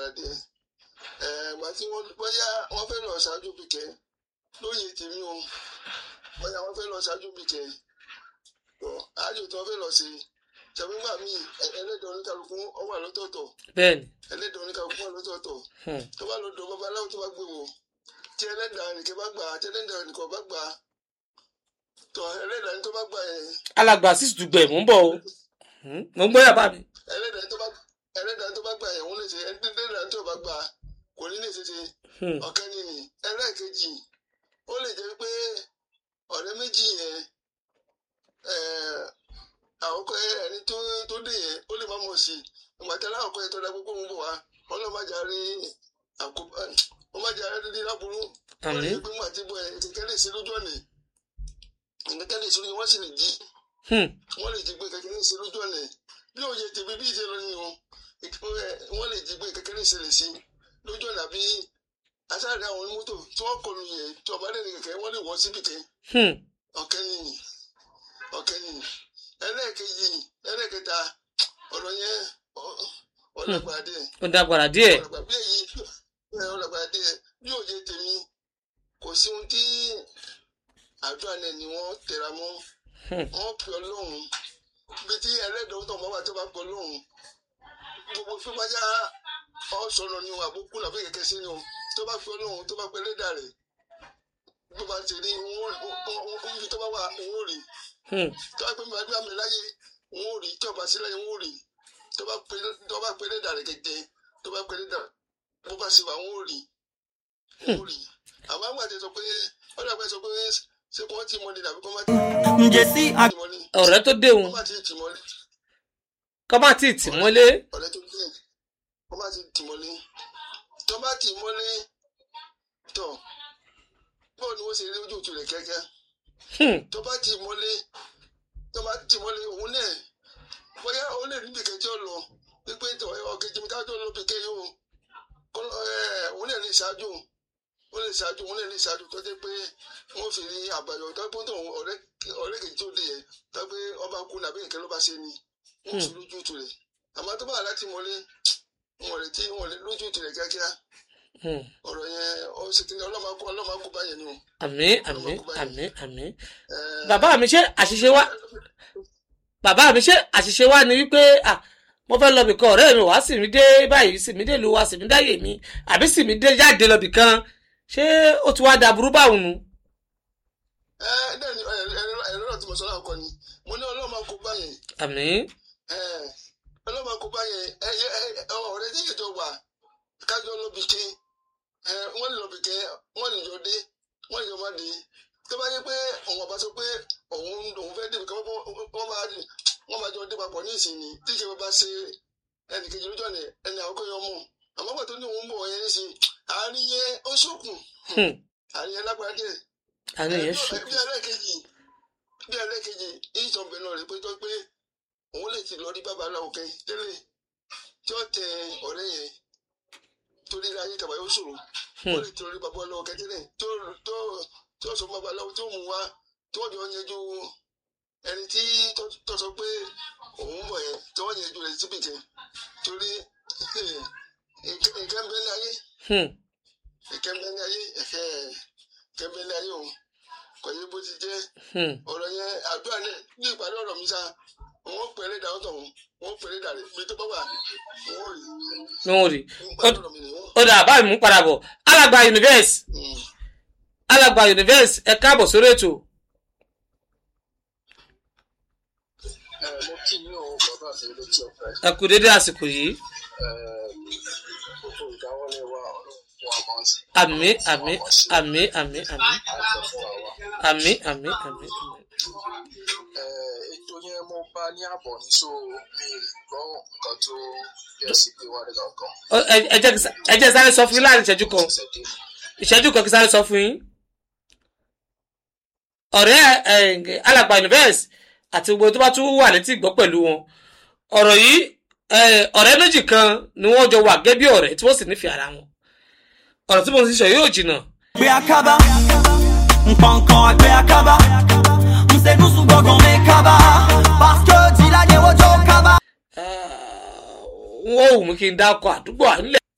díẹ̀. Ìgbà tí bóyá wọ́n fẹ́ lọ ṣáájú Bíkẹ́ lóye tèmi o, bóyá wọ́n fẹ́ lọ ṣáájú Bíkẹ́ àjò tí wọ́n fẹ́ lọ sí ṣàbígbà míì ẹlẹ́dàá oníkàlùkù ó wà lọ́tọ̀ọ̀tọ̀. Bẹ́ẹ̀ni. Ẹlẹ́dàá oníkàlùkù wà lọ́tọ̀ọ̀tọ̀. Tó bá lọ́dọ̀ babaláwo tó bá gbé wò tí ẹlẹ́dàá nìkan bá gbà tí ẹlẹ́dàá nìkan bá gbà tó ẹlẹ́dàá ní tó bá gbà yẹn. Alàgbà sì dùgbẹ̀ mò ń bọ̀ o mò ń gbọ́ yàrá mi. Ẹlẹ́dàá tó bá gbà yẹn wọ́n lè ṣe ẹlẹ́dàá tó bá gbà kò ní lè ṣe ọ̀kẹ́ nìyí. Ẹlẹ́ẹ̀kejì ó lè jẹ́ pé ọ̀rẹ́ méjì yẹn àkọ́kọ́ ẹni tó dé yẹn ó lè má mọ̀ sí ìgbàtẹ́ láàkọ́ yẹn tó dá gbogbo òun bọ̀ wá ọlọ́mọdé rí àkóbá ọmọdé rí láburú wọ́n lè gbé mọ́ àti bọ́ ẹ̀ kẹ̀kẹ́ lè ṣe lójú ọ̀nà kẹ̀kẹ́ lè ṣe lójú wọ́n sì lè jí wọ́n lè jí gbé kẹ̀kẹ́ lè ṣe lójú ọ̀nà bí òye tèmi bí ìṣe lọ nínú wọ́n lè jí gbé kẹ̀kẹ́ lè ṣe lè ṣe lójú ọ̀nà bí aṣáájú àwọn onímọ́tò tí wọ́n kọlu yẹn tí ọba dẹ̀ ní kẹ̀kẹ́ wọ́n lè wọ́ síbi kẹ́ ọ̀kẹ́ nìyí ẹlẹ́ẹ̀kẹta ọ̀rọ̀ yẹn ọ̀dàgbàrà díẹ̀. ọ̀dàgbàrà díẹ̀ bí òye tèmi kò sí ohun tí àdúrà náà ni wọ́n tẹra mọ́ wọ́n pè Ọlọ́run bí tí ẹlẹ́dọ̀ọ́ tó máa wà tó bá pè Ọlọ́run gbogbo fífájá ọ̀sọ̀rọ̀ ni àbúkù náà fẹ́ kẹ̀kẹ́ sí ni o tó bá pè Ọlọ́run tó bá pè lẹ́dà rẹ̀ bó bá ti rí ibi tó bá wà òun ò rí tó bá pè mí àdúrà mi láyé òun ò rí tí ọba sí láyé òun ò rí tó bá pè lẹ́dà rẹ̀ gẹ́gẹ́ tó bá pè lẹ́dà bó bá sì wà òun ò rí àwọn àgbà tẹ sọ pé ọ̀dọ̀ àgbà sọ pé ṣé kò wọ́n ti mọ́lé dàbí kò má ti mọ́lé. ọ̀rẹ́ tó dé òun kọ́ má tí ì tì mọ́lé. ọ̀rẹ́ tó dé kọ́ má ti tì mọ́lé tó bá tì mọ́lé tó báwo ni wọ́n ṣe rí ojú òtún rẹ̀ kẹ́kẹ́ tó bá tì mọ́lé òun náà bóyá ó lè rí bìkẹ́ tí ó lọ pípé tó ọ̀kejì mi ká tó lọ bìkẹ́ yìí o òun náà lè ṣáájú tó dé pé wọ́n fi rí àbàyọ tó pé tó ọ̀rẹ́ kejì tó dé yẹn tó pé ọba kú nàbí nìkan ló bá ṣe ni wọ́n fi lójú tu rẹ̀ àmọ́ tó bá wà láti mọ́lé wọ́n lè lójú tu rẹ̀ kíákíá ọ̀rọ̀ yẹn ó ṣe kí ọlọ́mọ kó báyẹn ni o. àmín. bàbá mi ṣe àṣìṣe wá ni wípé mo fẹ́ lọ bìkan ọ̀rẹ́ mi wá sì mí dé báyìí sì mí dé lu wa sì mí dáyè mi àbí sì mí dé jáde lọ bìkan ṣé ó ti wá da burú báwọn nu. ẹ̀rọ náà tí mo sọ náà kọ́ ni mo ní ọlọ́mọ kó báyẹn. àmín. ọlọ́mọ kó báyẹn ọ̀rẹ́ tí ìjọ wà kájọ lọ bìkẹ́ wọ́n lè lọ bìkẹ́ wọ́n lè jọ dé wọ́n lè jọ má dé tó bá yẹ pé òun ọba sọ pé òun fẹ́ débi kan wọ́n máa jọ dé papọ̀ ní ìsinmi tí ìṣe bá ṣe ẹnì kejì lójú ọ̀nà ẹni àkọ́kọ́ yọ mọ̀ àmọ́ pàtó ní òun bọ̀ yẹn níṣe àárín yẹn ó ṣókùn àárín yẹn lágbára díẹ̀ bí ẹlẹ́kejì ìjọba náà rẹ̀ pé tó pé òun lè ti lọ rí bàbá aláwọ̀ kẹ́ tẹ́lẹ̀ tí ó tẹ ọ̀rẹ́ yẹn torí ayé kàbá yóò ṣòro wọ́n lè ti lọ rí bàbá aláwọ̀ kẹ́ tẹ́lẹ̀ tí ó sọ fún bàbá aláwọ̀ tí ó mú wá tí wọ́n jọ yẹjú ẹni tí tó sọ pé òun bọ̀ yẹn tí wọ́n yẹjú rẹ̀ síbi kẹ́ torí nǹkan bẹ́ẹ̀ ní ayé òun kò yẹ bó ti jẹ́ ọ̀rọ̀ yẹn àdúrà ní ìparí ọ̀rọ̀ mi sá wọ́n pẹ̀lẹ́ dà ọ̀tọ̀ wọ́n pẹ̀lẹ́ dà rẹ̀ bí tó bá wà wọ́n rí ó dà báyìí mú padà bọ̀ Alàgbà Universe ẹ káàbọ̀ sórí ètò. mo kí ní o bàbá àti ilé tí o fẹ́. ẹ kú dédé àsìkò yìí. gbogbo ìdáwọ́lé wa wà mọ́ sí. àmín. ètò yẹn mo bá ní àbọ̀ ní so mi gbọ́ nǹkan tó yẹ sí pé wà nígbà kan. ẹ jẹ́ sáré sọ fún yín láàrin ìṣẹ́jú kan kí sáré sọ fún yín. ọ̀rẹ́ Alàgbà Universe àti gbogbo tó bá tún wà létí ìgbọ́ pẹ̀lú wọn ọ̀rọ̀ yìí ọ̀rẹ́ méjì kan ni wọ́n jọ wà gẹ́gẹ́ bí ọ̀rẹ́ tí wọ́n sì nífẹ̀ẹ́ ara wọn ọ̀rọ̀ tí mo ti sọ yóò jìnnà. Gbé akaba, nkankan àgbé akaba, nsegusu gbọ̀ngàn mi kaba, parce que jìlá yẹn wọ́n jọ kaba. wọ́n ò mú kí n dákọ̀ àdúgbò ànílẹ̀.